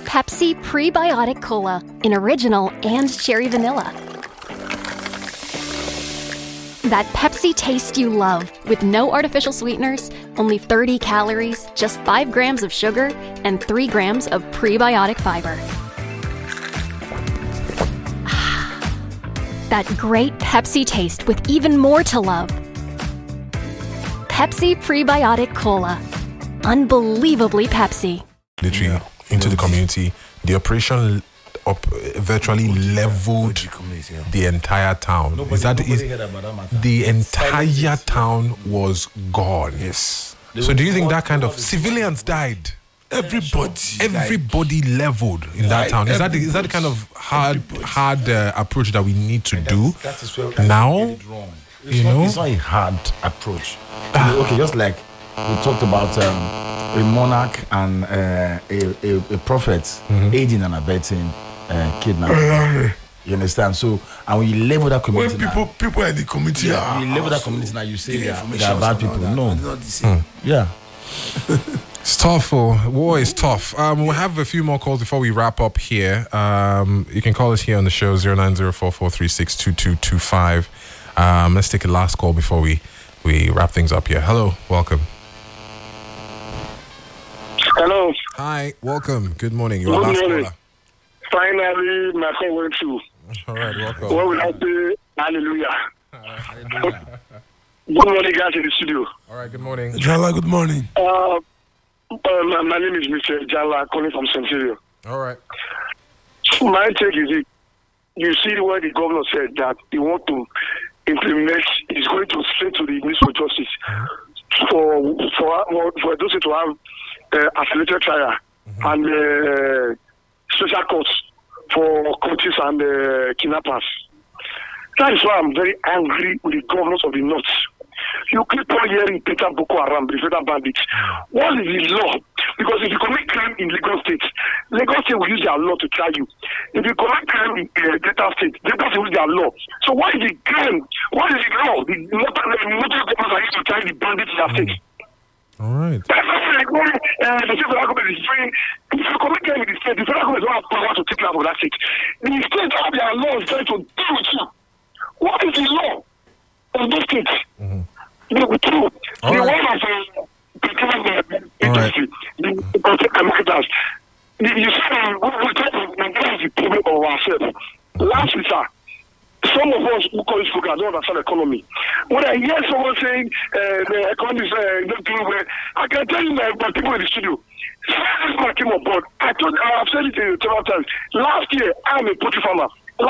Pepsi Prebiotic Cola in original and cherry vanilla. That Pepsi taste you love, with no artificial sweeteners, only 30 calories, just 5 grams of sugar, and 3 grams of prebiotic fiber. That great Pepsi taste with even more to love. Pepsi Prebiotic Cola. Unbelievably Pepsi. Literally into the community. The operation virtually leveled the entire town. The entire town was gone. Yes. So do you think that kind of civilians died? Everybody leveled in that town. Is that the kind of hard approach that we need to do now? It's not a hard approach. Okay, just like we talked about a monarch and a prophet aiding and abetting kidnapping. You understand? So, and when you level that community, when people in the community, you level that community now, you say they are bad people. No, yeah. It's tough. War is tough. We'll have a few more calls before we wrap up here. You can call us here on the show 09044362225. Let's take a last call before we wrap things up here. Hello, welcome. Hello. Hi, welcome. Good morning. You're Good last morning. caller. Finally, my phone went through. All right, welcome. What will I say? Hallelujah. Hallelujah. Good morning, guys, in the studio. All right, good morning. Jala, good morning. My name is Mr. Jala, calling from Centurio. All right. My take is it. You see where the governor said that he want to implement, he's going to straight to the Ministry of Justice for those to have accelerated trial and special courts for coaches and kidnappers. That is why I'm very angry with the governors of the North. You keep on hearing Peter Boko Haram, the federal bandits. What is the law? Because if you commit crime in Lagos State will use their law to try you. If you commit crime in Delta State will use their law. So what is the crime? What is the law? The motor governments are used to try the bandits in their state. All right. That's like when the federal government is free. If you commit crime in the state, the federal government don't have power to take care of that state. The state have their laws trying to deal with you. What is the law of this state? The one of the industry, the marketers. You see, we try to manage the problem of ourselves. Last week, sir, some of us who call this program don't understand the economy. When I hear someone saying the economy is not doing well, I can tell you my people in the studio. Since this man came on board, I've said it several times. Last year, I'm a poultry farmer.